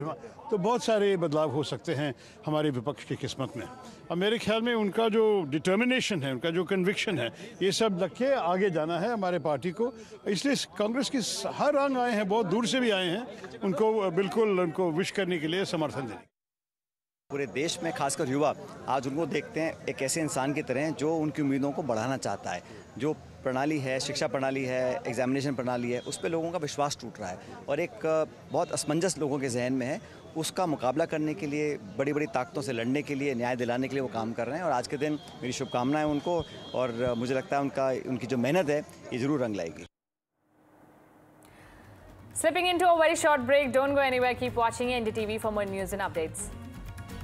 तो बहुत सारे बदलाव हो सकते हैं हमारे विपक्ष की किस्मत में। अब मेरे ख्याल में उनका जो डिटर्मिनेशन है, उनका जो कन्विक्शन है, ये सब लग के आगे जाना है हमारे पार्टी को। इसलिए कांग्रेस के हर रंग आए हैं, बहुत दूर से भी आए हैं, उनको बिल्कुल उनको विश करने के लिए, समर्थन देने। पूरे देश में खासकर युवा आज उनको देखते हैं एक ऐसे इंसान की तरह जो उनकी उम्मीदों को बढ़ाना चाहता है। जो प्रणाली है, शिक्षा प्रणाली है, एग्जामिनेशन प्रणाली है, उस पर लोगों का विश्वास टूट रहा है और एक बहुत असमंजस लोगों के जहन में है। उसका मुकाबला करने के लिए, बड़ी बड़ी ताकतों से लड़ने के लिए, न्याय दिलाने के लिए वो काम कर रहे हैं और आज के दिन मेरी शुभकामनाएं उनको और मुझे लगता है उनकी जो मेहनत है ये ज़रूर रंग लाएगी। Slipping into a very short break, don't go anywhere, keep watching NDTV for more news and updates.